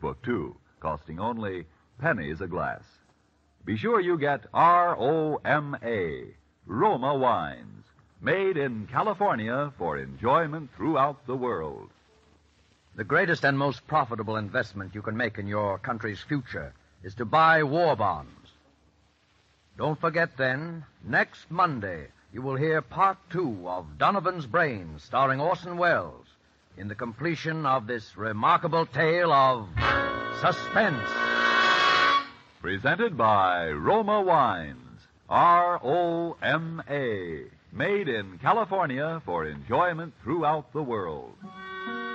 book, too, costing only pennies a glass. Be sure you get R-O-M-A, Roma Wines, made in California for enjoyment throughout the world. The greatest and most profitable investment you can make in your country's future is to buy war bonds. Don't forget, then, next Monday, you will hear Part 2 of Donovan's Brains, starring Orson Welles, in the completion of this remarkable tale of suspense. Presented by Roma Wines, R-O-M-A, made in California for enjoyment throughout the world.